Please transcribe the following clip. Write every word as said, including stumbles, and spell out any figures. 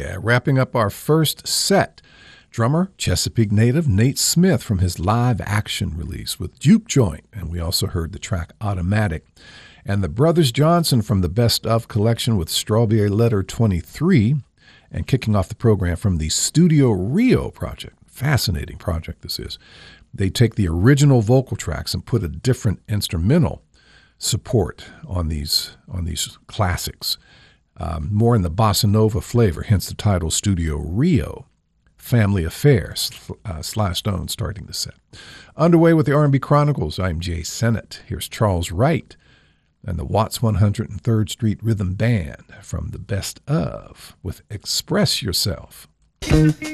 Yeah, wrapping up our first set. Drummer, Chesapeake native Nate Smith from his live action release with Juke Joint, and we also heard the track Automatic. And the Brothers Johnson from the Best Of collection with Strawberry Letter twenty-three, and kicking off the program from the Studio Rio project. Fascinating project this is. They take the original vocal tracks and put a different instrumental support on these on these classics, um, more in the bossa nova flavor, hence the title Studio Rio. Family Affair, uh, Sly Stone starting the set. Underway with the R and B Chronicles, I'm Jay Sennett. Here's Charles Wright and the Watts one hundred third Street Rhythm Band from the Best Of with Express Yourself.